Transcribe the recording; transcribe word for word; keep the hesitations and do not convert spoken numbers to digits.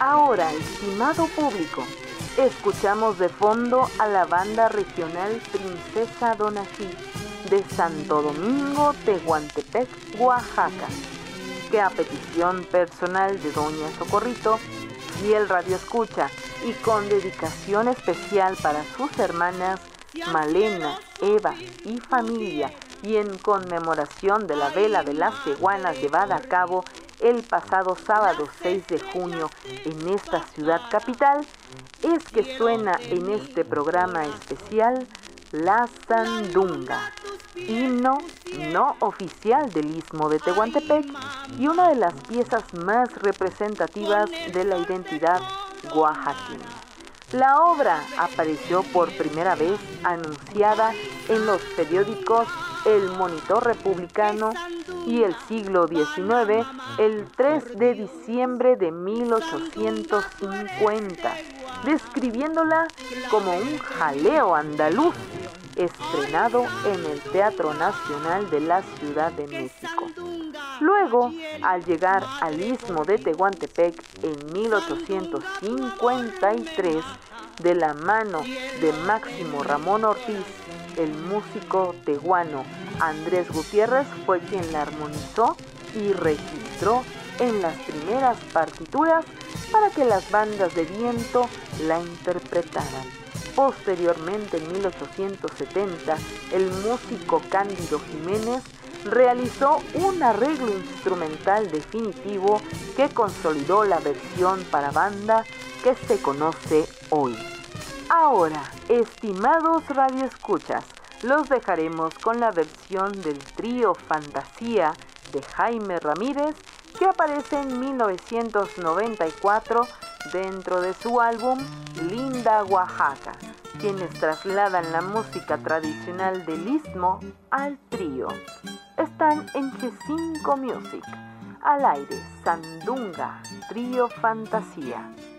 Ahora, estimado público, escuchamos de fondo a la banda regional Princesa Donají de Santo Domingo, Tehuantepec, Oaxaca, que a petición personal de Doña Socorrito, fiel radioescucha y con dedicación especial para sus hermanas Malena, Eva y familia, y en conmemoración de la vela de las Tehuanas llevada a cabo el pasado sábado seis de junio en esta ciudad capital, es que suena en este programa especial La Sandunga, himno no oficial del Istmo de Tehuantepec y una de las piezas más representativas de la identidad oaxaqueña. La obra apareció por primera vez anunciada en los periódicos El Monitor Republicano y El Siglo diecinueve el tres de diciembre de mil ochocientos cincuenta, describiéndola como un jaleo andaluz estrenado en el Teatro Nacional de la Ciudad de México. Luego, al llegar al Istmo de Tehuantepec en mil ochocientos cincuenta y tres, de la mano de Máximo Ramón Ortiz, el músico tehuano Andrés Gutiérrez fue quien la armonizó y registró en las primeras partituras para que las bandas de viento la interpretaran. Posteriormente, en mil ochocientos setenta, el músico Cándido Jiménez realizó un arreglo instrumental definitivo que consolidó la versión para banda que se conoce hoy. Ahora, estimados radioescuchas, los dejaremos con la versión del trío Fantasía de Jaime Ramírez, que aparece en mil novecientos noventa y cuatro dentro de su álbum Linda Oaxaca, quienes trasladan la música tradicional del Istmo al trío. Están en G cinco Music. Al aire, Sandunga, trío Fantasía.